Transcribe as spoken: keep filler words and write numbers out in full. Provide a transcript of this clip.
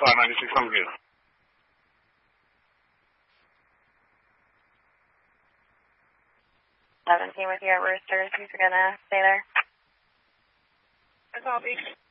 five ninety-six, I'm good. seventeen with you at Roosters. You're going to stay there? That's all, Beach.